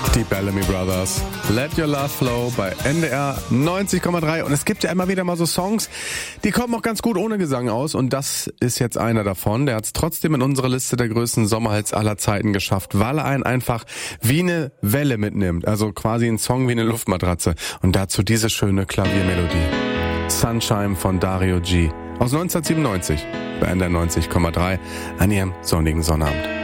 Die Bellamy Brothers. Let Your Love Flow bei NDR 90,3. Und es gibt ja immer wieder mal so Songs, die kommen auch ganz gut ohne Gesang aus. Und das ist jetzt einer davon. Der hat es trotzdem in unsere Liste der größten Sommerhits aller Zeiten geschafft, weil er einen einfach wie eine Welle mitnimmt. Also quasi ein Song wie eine Luftmatratze. Und dazu diese schöne Klaviermelodie. Sunshine von Dario G. Aus 1997 bei NDR 90,3 an ihrem sonnigen Sonnabend.